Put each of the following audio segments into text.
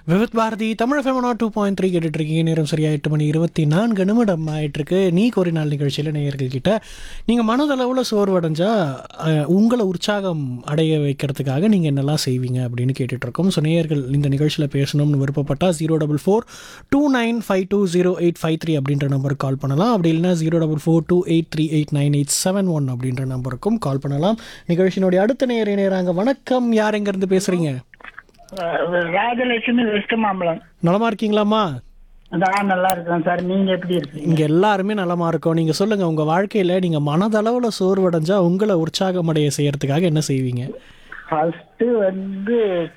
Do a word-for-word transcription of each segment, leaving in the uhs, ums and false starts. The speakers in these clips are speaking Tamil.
Vividh Bharathi Tamil ஃபேமனா two point three கேட்டுட்டு இருக்கீங்க. நேரம் சரியா எட்டு மணி இருபத்தி நான்கு நிமிடம் ஆயிட்டிருக்கு. நீ ஒரு நாள் நிகழ்ச்சியில் நேயர்கள் கிட்ட நீங்கள் மனதளவில் சோர்வடைஞ்சா அஹ், உங்களை உற்சாகம் அடைய வைக்கிறதுக்காக நீங்கள் என்னெல்லாம் செய்வீங்க அப்படின்னு கேட்டுட்ருக்கோம். ஸோ நேயர்கள் இந்த நிகழ்ச்சியில் பேசணும்னு விருப்பப்பட்டால் zero double four two nine five two zero eight five three அப்படின்ற நம்பருக்கு கால் பண்ணலாம். அப்படி இல்லைனா zero double four two eight three eight nine eight seven one அப்படின்ற நம்பருக்கும் கால் பண்ணலாம். நிகழ்ச்சியினுடைய அடுத்த நேர நேராங்க. வணக்கம், யார் எங்கேருந்து பேசுகிறீங்க? ராஜலட்சுமி வெஸ்ட் மாம்பலம். நலமா இருக்கீங்களாம்மா? நான் நல்லா இருக்கேன் சார். நீங்க எப்படி இருக்கீங்க? இங்கே எல்லாருமே நலமா இருக்கோம். நீங்கள் சொல்லுங்கள், உங்கள் வாழ்க்கையில் நீங்கள் மனதளவில் சோர்வடைஞ்சா உங்களை உற்சாகமடைய செய்யறதுக்காக என்ன செய்வீங்க? ஃபர்ஸ்ட் வந்து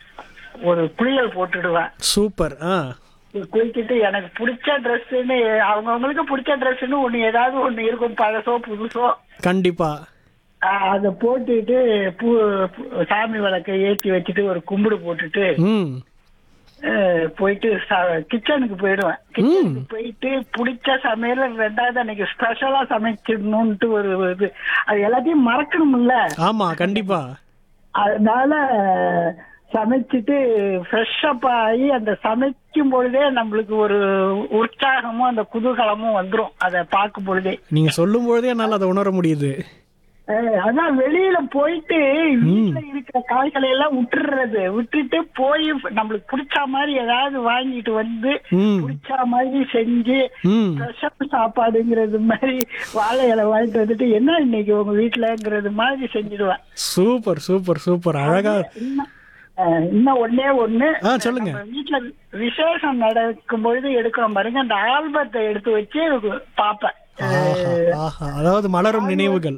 ஒரு குளியல் போட்டுடுவேன். சூப்பர். ஆ குளிச்சுட்டு எனக்கு பிடிச்ச ட்ரெஸ்ஸுன்னு அவங்கவுங்களுக்கு பிடிச்ச ட்ரெஸ்ஸுன்னு ஒன்று ஏதாவது ஒன்று இருக்கும், பழசோ புதுசோ. கண்டிப்பா. ஆஹ் அதை போட்டுட்டு பூ பூ- சாமி விளக்கை ஏற்றி வச்சுட்டு ஒரு கும்பிடு போட்டுட்டு ம் அஹ், போயிட்டு கிச்சனுக்கு போயிடுவேன். கிச்சனுக்கு போயிட்டு பிடிச்ச சமையல ரெண்டாவது அன்னைக்கு ஸ்பெஷலா சமைச்சிடணும்ட்டு ஒரு இது, அது எல்லாத்தையும் மறக்கணும்ல. ஆமாம், கண்டிப்பா. அதனால சமைச்சிட்டு ஃப்ரெஷ் அப் ஆகி அந்த சமைக்கும் பொழுதே நம்மளுக்கு ஒரு உற்சாகமும் அந்த குதூகலமும் வந்துடும் அதை பார்க்கும் பொழுதே. நீங்கள் சொல்லும் பொழுதே என்னால் அதை உணர முடியுது. அஹ் அதான் வெளியில போயிட்டு வீட்டுல இருக்கிற காய்களை எல்லாம் விட்டுறது, விட்டுட்டு போய் நம்மளுக்கு பிடிச்ச மாதிரி ஏதாவது வாங்கிட்டு வந்து ம் பிடிச்ச மாதிரி செஞ்சு ம் ஸ்பெஷல் சாப்பாடுங்கிறது மாதிரி வாழை இலை வாங்கிட்டு வந்துட்டு என்ன இன்னைக்கு உங்க வீட்டுலங்கிறது மாதிரி செஞ்சிடுவேன். Super super super. அழகா. இன்னும் அஹ் இன்னும் ஒன்னே ஒண்ணு, ஆ, சொல்லுங்க. நம்ம வீட்டுல விசேஷம் நடக்கும் பொழுது எடுக்கிறோம் பாருங்க, அந்த ஆல்பத்தை எடுத்து வச்சு பாப்பேன். ஆஹா ஆஹா, அதாவது மலரும் நினைவுகள்.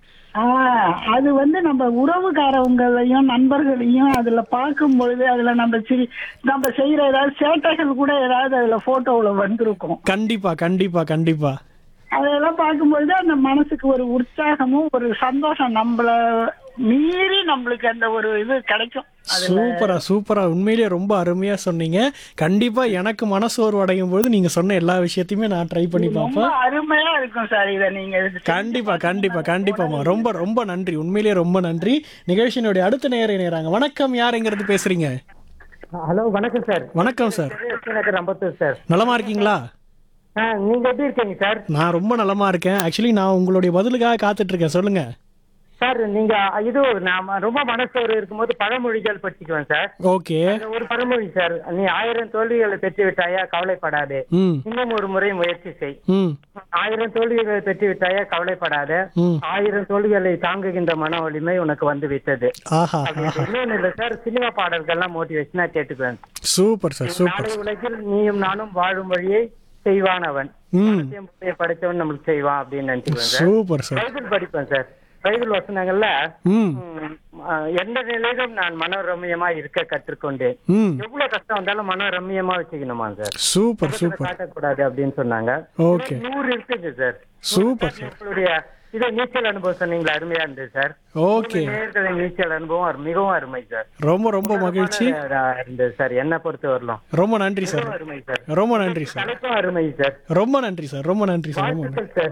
ஆஹ் அது வந்து நம்ம உறவுக்காரவங்களையும் நண்பர்களையும் அதுல பார்க்கும் பொழுது அதுல நம்ம சிரி நம்ம செய்யற ஏதாவது சேட்டைகள் கூட ஏதாவது அதுல போட்டோவுல வந்திருக்கும். கண்டிப்பா கண்டிப்பா கண்டிப்பா. அதெல்லாம் பார்க்கும்பொழுது அந்த மனசுக்கு ஒரு உற்சாகமும் ஒரு சந்தோஷம், நம்மள மீறி நம்மளுக்கு அந்த ஒரு இது கிடைக்கும். சூப்பரா சூப்பரா, உண்மையிலேயே ரொம்ப அருமையா சொன்னீங்க. கண்டிப்பா எனக்கு மனசோர்வு அடையும் பொழுது நீங்க சொன்ன எல்லா விஷயத்தையுமே நான் ட்ரை பண்ணி ரொம்ப பார்ப்பேன். அருமையா இருக்கும் சார். இதை நீங்க கண்டிப்பா கண்டிப்பா கண்டிப்பாமா. ரொம்ப ரொம்ப நன்றி, உண்மையிலேயே ரொம்ப நன்றி. நிகழ்ச்சியினுடைய அடுத்த நேர நேராங்க. வணக்கம், யார் எங்கிறது பேசுறீங்க? ஹலோ, வணக்கம் சார். வணக்கம் சார். எனக்கு அம்பத்தூர் சார். நலமா இருக்கீங்களா? ஆ, நீங்க எப்படி இருக்கீங்க சார்? நான் ரொம்ப நலமா இருக்கேன். ஆக்சுவலி நான் உங்களுடைய பதிலுக்காக காத்துட்டு இருக்கேன். சொல்லுங்க சார், நீங்க இது நான் ரொம்ப மனசோர்வு இருக்கும்போது பழமொழிகள் படிச்சுக்குவேன் சார். ஓகே. அதுல ஒரு பழமொழி சார், நீ ஆயிரம் தோல்விகளை பெற்று விட்டாயா கவலைப்படாதே, ம் இன்னும் ஒரு முறை முயற்சி செய். ம் ஆயிரம் தோல்விகளை பெற்று விட்டாயா கவலைப்படாத, ம் ஆயிரம் தோல்விகளை தாங்குகின்ற மன வலிமை உனக்கு வந்து விட்டது. ஆஹா அப்படி ஆஹா. இன்னொன்னு இல்ல சார், சினிமா பாடல்கள்லாம் மோட்டிவேஷனா கேட்டுக்குவேன். Super sir super. நாளை உலகில் நீயும் நானும் வாழும் வழியை செய்வான் அவன், ம் படைச்சவன் நம்மளுக்கு செய்வான் அப்படின்னு நினைச்சுக்குவேன் சார். Super sir. பைபிள் படிப்பேன் சார். பைபிள் வசனங்கள்ல ம் ம், அஹ், எந்த நிலையிலும் நான் மனோரம்யமா இருக்க கற்றுக்கொண்டேன். ம் எவ்வளவு கஷ்டம் வந்தாலும் மனோரம்யமா வச்சுக்கணுமா சார், சூப்பர் சூப்பர். காட்டக்கூடாது அப்படின்னு சொன்னாங்க. ஓகே. நூறு இருக்குங்க சார். Super sir. உங்களுடைய இது நீச்சல் அனுபவம் சொன்னீங்களா, அருமையா இருந்தது சார். ஓகே. நேர்களின் நீச்சல் அனுபவம் அரு- மிகவும் அருமை சார். ரொம்ப ரொம்ப மகிழ்ச்சி. அஹ், இருந்தது சார். என்ன பொறுத்த வரலாம் ரொம்ப நன்றி சார். அருமை சார். ரொம்ப நன்றி சார். தலைப்பும் அருமை சார். ரொம்ப நன்றி சார். ரொம்ப நன்றி சார். ரொம்ப நன்றி. வாழ்த்துக்கள் சார்.